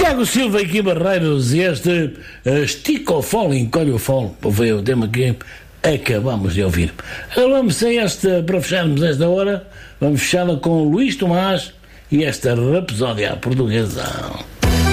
Tiago Silva e Gui Barreiros, e este estica o fole, encolhe o fole, foi o tema que acabamos de ouvir. Agora vamos a esta, para fecharmos esta hora, vamos fechá-la com Luís Tomás e esta rapsódia portuguesa.